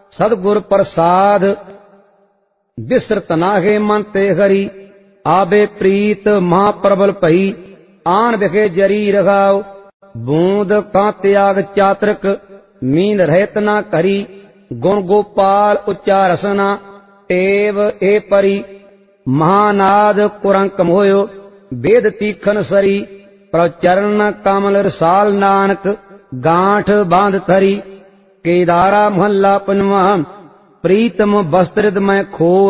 सदगुर प्रसाद बिसरत नाहे मन ते हरि आबे प्रीत महाप्रबल भई आन बिखे जरी रघाओ बूंद का त्याग चातृक मीन रहत ना करी गुण गोपाल उच्चार रसना टेव ए परी महानाद कुरंक मोयो वेद तीखन सरी प्रचरण कमल रसाल नानक गांठ बांध थरी केदारा महला पनवा प्रीतम वस्त्रित मैं खो